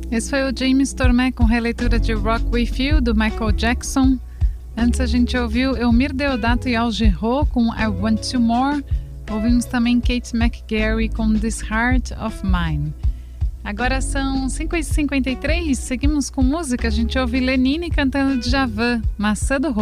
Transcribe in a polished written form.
Esse foi o James Tormé com releitura de Rock With You, do Michael Jackson. Antes a gente ouviu Elmir Deodato e Al Jarreau com I Want You More. Ouvimos também Kate McGarry com This Heart of Mine. Agora são 5h53, seguimos com música. A gente ouve Lenine cantando Djavan, Maçã do Rosto.